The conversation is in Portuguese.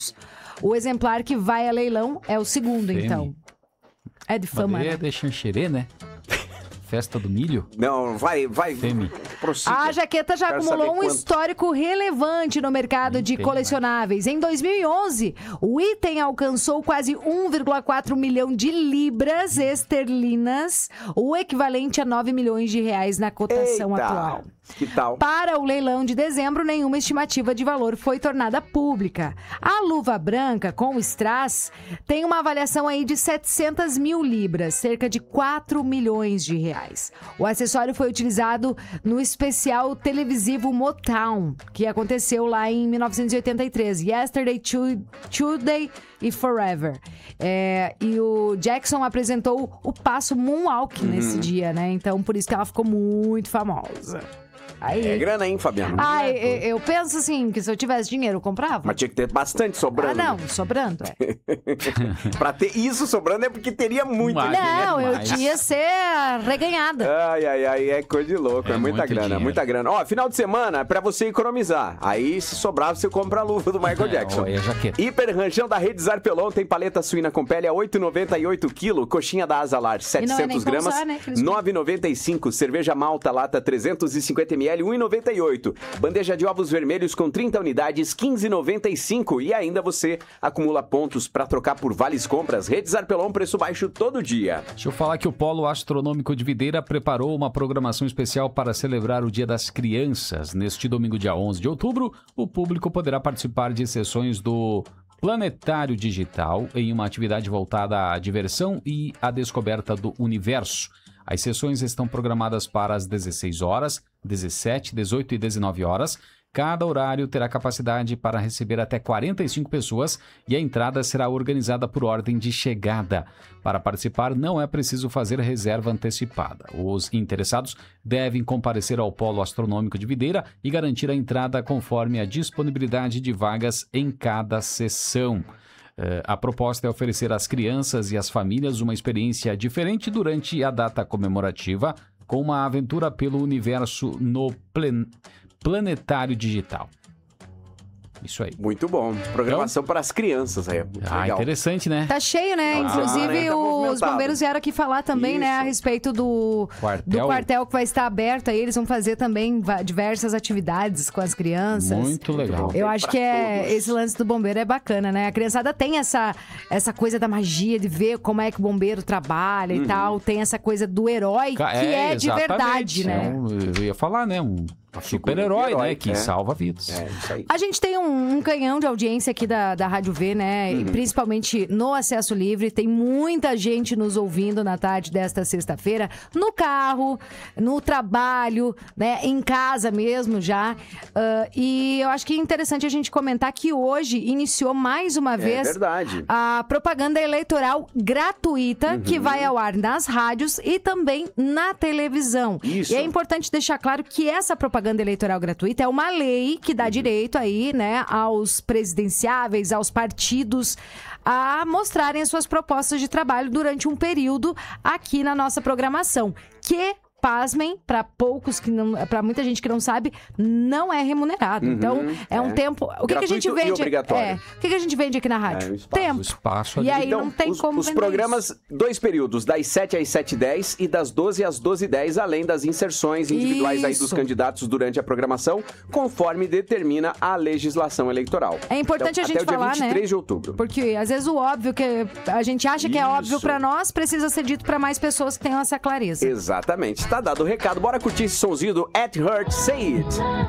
O exemplar que vai a leilão é o segundo, então. É de fama, né? É de Xanxerê, né? Festa do milho? Não, vai. A jaqueta já acumulou um histórico relevante no mercado de colecionáveis. Em 2011, o item alcançou quase 1,4 milhão de libras esterlinas, o equivalente a 9 milhões de reais na cotação atual. Que tal? Para o leilão de dezembro, nenhuma estimativa de valor foi tornada pública. A luva branca com strass tem uma avaliação aí de 700 mil libras, cerca de 4 milhões de reais. O acessório foi utilizado no especial televisivo Motown, que aconteceu lá em 1983, Yesterday, Today e Forever. E o Jackson apresentou o passo Moonwalk nesse dia, né? Então, por isso que ela ficou muito famosa. Aí, é grana, hein, Fabiano? Eu penso assim, que se eu tivesse dinheiro, eu comprava. Mas tinha que ter bastante sobrando. Sobrando, Pra ter isso sobrando é porque teria muito. Não, eu tinha ser reganhada. Ai, é coisa de louco, é muita grana, dinheiro. muita grana. Ó, final de semana é pra você economizar. Aí, se sobrar, você compra a luva do Michael Jackson. É a jaqueta. Hiper Ranchão da Rede Zarpelon tem paleta suína com pele a 8,98 kg, coxinha da Azalar 700 gramas, 9,95. Cerveja malta lata 350 ml, 1,98. Bandeja de ovos vermelhos com 30 unidades, 15,95. E ainda você acumula pontos para trocar por vales compras. Rede Zarpelon, preço baixo todo dia. Deixa eu falar que o Polo Astronômico de Videira preparou uma programação especial para celebrar o Dia das Crianças. Neste domingo, dia 11 de outubro, o público poderá participar de sessões do Planetário Digital em uma atividade voltada à diversão e à descoberta do universo. As sessões estão programadas para as 16 horas, 17, 18 e 19 horas. Cada horário terá capacidade para receber até 45 pessoas e a entrada será organizada por ordem de chegada. Para participar, não é preciso fazer reserva antecipada. Os interessados devem comparecer ao Polo Astronômico de Videira e garantir a entrada conforme a disponibilidade de vagas em cada sessão. A proposta é oferecer às crianças e às famílias uma experiência diferente durante a data comemorativa, com uma aventura pelo universo no Planetário Digital. Isso aí. Muito bom. Programação para as crianças aí. Legal. Interessante, né? Tá cheio, né? Inclusive, os bombeiros vieram aqui falar também, né? A respeito do quartel que vai estar aberto. Aí eles vão fazer também diversas atividades com as crianças. Muito legal. Eu acho que esse lance do bombeiro é bacana, né? A criançada tem essa coisa da magia, de ver como é que o bombeiro trabalha e tal. Tem essa coisa do herói que é de verdade, né? Eu ia falar, né? Um super-herói, né? Que salva vidas. Isso aí. A gente tem um canhão de audiência aqui da Rádio V, né? E principalmente no Acesso Livre. Tem muita gente nos ouvindo na tarde desta sexta-feira. No carro, no trabalho, né? Em casa mesmo já. E eu acho que é interessante a gente comentar que hoje iniciou mais uma vez a propaganda eleitoral gratuita que vai ao ar nas rádios e também na televisão. Isso. E é importante deixar claro que essa propaganda eleitoral gratuita é uma lei que dá direito aí, né, aos presidenciáveis, aos partidos a mostrarem as suas propostas de trabalho durante um período aqui na nossa programação, que pasmem, para poucos que não, para muita gente que não sabe, não é remunerado. Então, é um tempo. O que a gente vende? O que a gente vende aqui na rádio? Tempo. Espaço. E aí então, não tem como os vender programas, isso. 2 períodos, das 7 às 7h10 e das 12 às 12h10, além das inserções individuais aí dos candidatos durante a programação, conforme determina a legislação eleitoral. É importante então, a gente até falar, o dia 23 de outubro. Porque às vezes o óbvio que a gente acha que é óbvio para nós, precisa ser dito para mais pessoas que tenham essa clareza. Exatamente. Tá dado o recado. Bora curtir esse sonzinho do At Heart Say It.